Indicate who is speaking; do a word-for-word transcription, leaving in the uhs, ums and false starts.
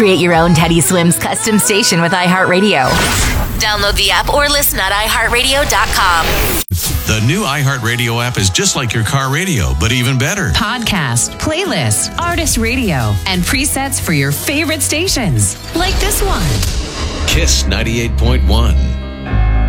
Speaker 1: Create your own Teddy Swims custom station with iHeartRadio. Download the app or listen at i heart radio dot com.
Speaker 2: The new iHeartRadio app is just like your car radio, but even better.
Speaker 3: Podcast, playlist, artist radio, and presets for your favorite stations. Like this one.
Speaker 2: Kiss ninety-eight point one.